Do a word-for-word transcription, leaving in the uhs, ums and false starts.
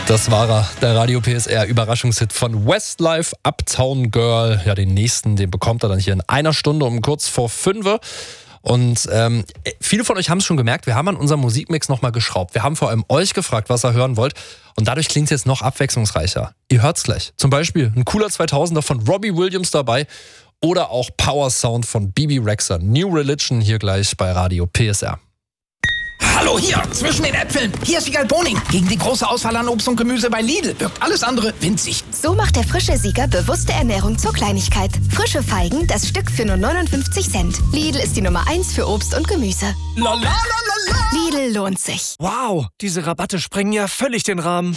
Das war er, der Radio P S R Überraschungshit von Westlife, Uptown Girl. Ja, den nächsten, den bekommt er dann hier in einer Stunde um kurz vor fünf. Und ähm, viele von euch haben es schon gemerkt, wir haben an unserem Musikmix nochmal geschraubt. Wir haben vor allem euch gefragt, was ihr hören wollt. Und dadurch klingt es jetzt noch abwechslungsreicher. Ihr hört's gleich. Zum Beispiel ein cooler zweitausender von Robbie Williams dabei oder auch Power Sound von Bibi Rexha. New Religion hier gleich bei Radio P S R. Hallo hier, zwischen den Äpfeln. Hier ist Siegal Boning. Gegen die große Auswahl an Obst und Gemüse bei Lidl wirkt alles andere winzig. So macht der frische Sieger bewusste Ernährung zur Kleinigkeit. Frische Feigen, das Stück für nur neunundfünfzig Cent. Lidl ist die Nummer eins für Obst und Gemüse. La la la la la. Lidl lohnt sich. Wow, diese Rabatte sprengen ja völlig den Rahmen.